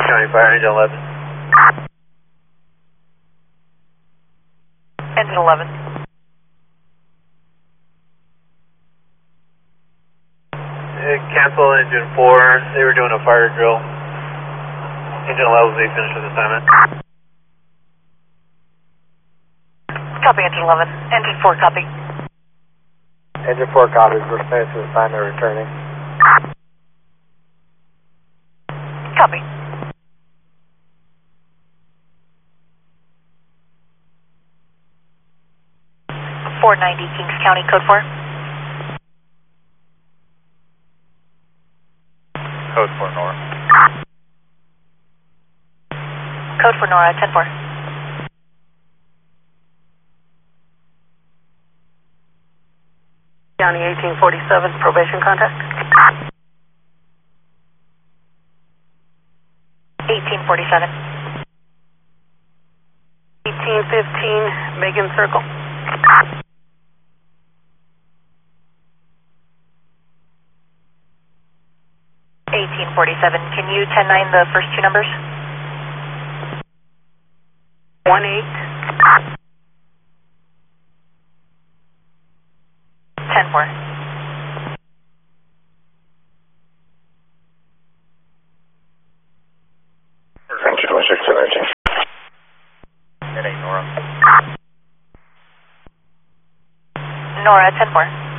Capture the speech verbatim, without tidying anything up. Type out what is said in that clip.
County Fire, engine eleven. Engine eleven. Uh, cancel engine four, they were doing a fire drill. Engine eleven, they finished with assignment. Copy, engine eleven. Engine four, copy. Engine four copies, we're finished with assignment, returning. Copy. four ninety Kings County, code four. Code four, Nora. Code for Nora, ten four. County eighteen forty-seven, probation contact. eighteen forty-seven. eighteen fifteen, Megan Circle. eighteen forty-seven, can you ten nine the first two numbers? one eight. ten four. Engine twenty-six energy. It ain't Nora. Nora, ten four.